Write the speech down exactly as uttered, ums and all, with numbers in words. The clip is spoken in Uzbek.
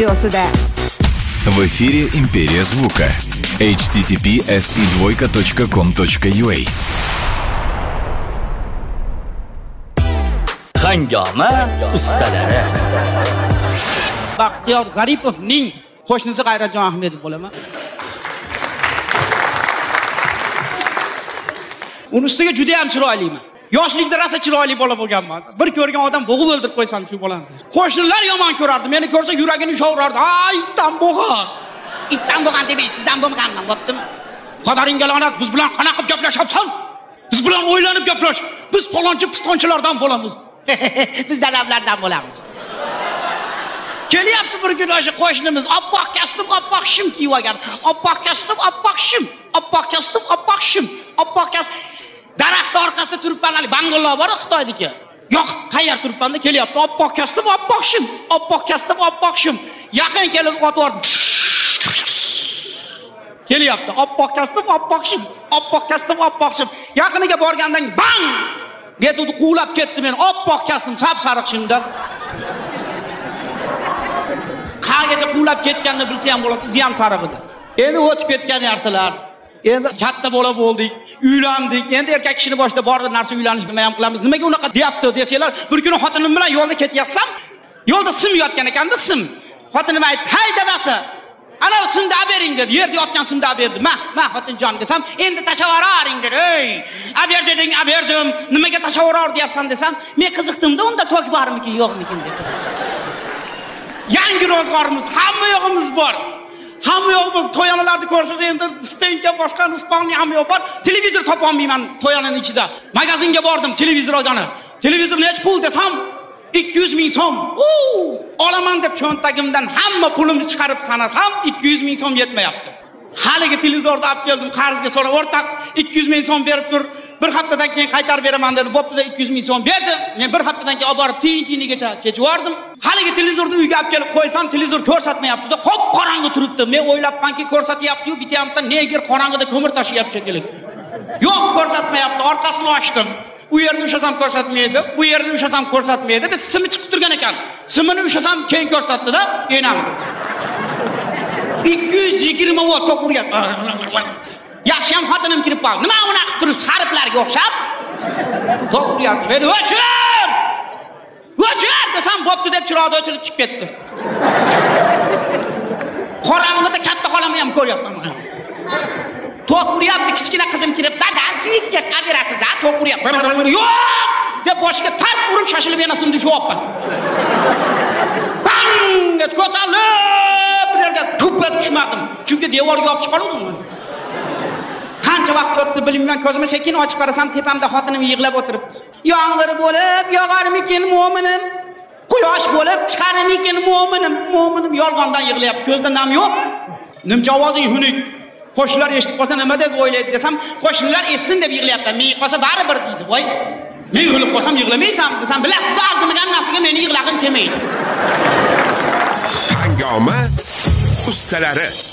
studiosida. В эфире «Империя звука». эйч ти ти пи эс и двойка точка ком точка ю а. Hangama ustalari. Baxtiyor Zaripovning qo'shnisi G'ayratjon Ahmedov bo'laman. Uning ustiga juda ham chiroyliman. Yoshlikda rosa chiroyli bola bo'lganman. Bir ko'rgan odam bo'g'ib o'ldirib qo'ysam shu bolani. Qo'shnilar yomon ko'rardi. Meni ko'rsa yuragini ushaverardi. "Ay, itdan bo'g'an. Itdan bo'g'an deb sizdan bo'lmaganman, bo'ptimi? Qodaringga la'nat, biz bilan qanaqa qilib gaplashyapsan? Biz bilan o'ylanib gaplash. Biz falonchi pistonchilardan bo'lamiz." Biz dadamlardan bo'lamiz. Kelyapti bir kun o'sha qo'shnimiz oppoq kastim, oppoq shim kiyib olgan. Oppoq kastim, oppoq shim, oppoq kastim, oppoq shim, oppoq kastim. Daraxt orqasida turibman, hali bangaloq bor Xitoydagi. Yo'q, tayyor turibman-da kelyapti. Oppoq kastim, oppoq shim, oppoq kastim, oppoq shim. Yaqin kelib o'tib kelyapti. Oppoq kastim, oppoq shim, oppoq kastim, oppoq shim. Yaqiniga borgandan bang! Getudi quvlab ketdi meni. Oppoq kastim, sap-sariq shimda. Qayergacha quvlab ketganini bilsa ham bo'ladi, izi ham sariq edi. Endi o'tib ketgan narsalar. Endi katta bola bo'ldik, uylandik. Endi erkak kishini boshida bor narsa uylanish nima ham qilamiz? Nimaga unaqa deyapti desanglar, bir kuni xotinim bilan yo'lda ketyapsam, yo'lda sim yotgan ekanda sim. Xotinim aytdi: "Hay dadasi, ana simni olib bering" dedi. Yerda yotgan simni olib berdi. "Ma, ma xotinjon" desam, "Endi tashavararing" dedi. "Ey, olib ber deding, olib berdim. Nimaga tashavarar deyapsan" desam, "Men qiziqdim-da, unda tok bormikin, yo'qmikin" deb qiziqdim. Yangi ro'zg'orimiz, hamma yo'g'imiz bor. Hamma yo'g'imiz to'yanalarni ko'rsangiz endi stenka boshqa Ispaniya hamma yo'q bor. Televizor topa olmayman to'yananing ichida. Magazinga bordim, televizor olgani. Televizor nechta pul desam, ikki yuz ming so'm. Olaman deb cho'ntagimdan hamma pulimni chiqarib sanasam, ikki yuz ming so'm yetmayapti. Haligi televizorni olib keldim, qarzga so'rab, "O'rtaq, ikki yuz ming so'm berib tur, bir haftadan keyin qaytarib beraman" dedi. Bo'pti-da ikki yuz ming so'm berdi. Men bir haftadan keyin olib borib tiyin-tiyinigacha kechib yubordim. Haligi televizorni uyga olib kelib qo'ysam, televizor ko'rsatmayapti-da, qop qorong'i turibdi. Men o'ylabmanki ko'rsatyapti-yu, bityapti, nega qorong'ida ko'mir tashyapti shekilli. Yo'q, ko'rsatmayapti. Orqasini ochdim. U yerni ushlasam ko'rsatmaydi, bu yerni ushlasam ko'rsatmaydi. Biz simi chiqib turgan ekan. Simini ushlasam keyin ko'rsatdi-da, enami. ikki yuz yigirma volt tok uryapti. Yaxshi ham xotinim kirib qoldi. Nima unaqa qilib turibsiz, harflarga o'xshab? Tok uryapti. Men o'chir! O'chir desam, bo'pti deb chiroqni o'chirib chiqib ketdi. Qorong'ida katta xolamni ham ko'ryapman. Tok uryapti, kichkina qizim kirib, "Dada, svikkas olib berasiz-a? Tok uryapti." "Yo'q!" deb boshiga tars urib shashilib yana simni shuvoqman. Bang! deb ko'tarilib yerga tupa tushmadim. Chunki devorga olib chiqardim. Qancha vaqt o'tdi bilmayman, ko'zimni sekin ochib qarasam, tepamda xotinim yig'lab o'tiribdi. "Yomg'ir bo'lib yog'armikin mo'minim? Quyosh bo'lib chiqarmikin mo'minim? Mo'minim yolg'ondan yig'layapti. Ko'zda nam yo'q. Nimcha ovozing xunuk. Qo'shnilar eshitib qolsa nima deb o'ylaydi desam, qo'shnilar eshitsin deb yig'layapman. Men qolsa baribir deydi. Voy, men yig'lab qolsam yig'lamaysan desam, bilasiz, arzimagan narsaga meni yig'lag'im kelmaydi. Hangama ustalari.